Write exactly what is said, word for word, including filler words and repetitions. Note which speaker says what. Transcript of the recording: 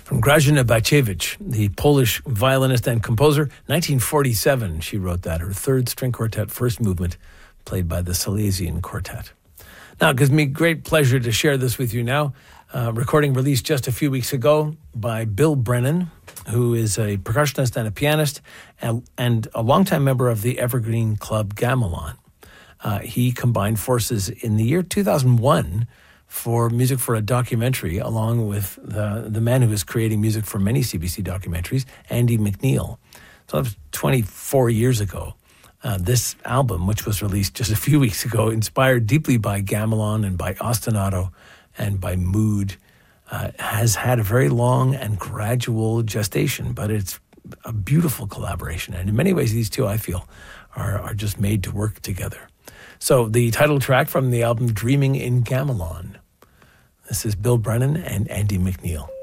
Speaker 1: From Grażyna Bajkiewicz, the Polish violinist and composer. nineteen forty-seven, she wrote that, her third string quartet, first movement, played by the Silesian Quartet. Now, it gives me great pleasure to share this with you now. Uh, recording released just a few weeks ago by Bill Brennan, who is a percussionist and a pianist, and, and a longtime member of the Evergreen Club Gamelan. Uh, he combined forces in the year two thousand one for music for a documentary, along with the, the man who is creating music for many C B C documentaries, Andy McNeil. So that was twenty-four years ago. Uh, this album, which was released just a few weeks ago, inspired deeply by gamelan and by ostinato and by mood, uh, has had a very long and gradual gestation, but it's a beautiful collaboration. And in many ways, these two, I feel, are, are just made to work together. So the title track from the album, Dreaming in Gamelan. This is Bill Brennan and Andy McNeil.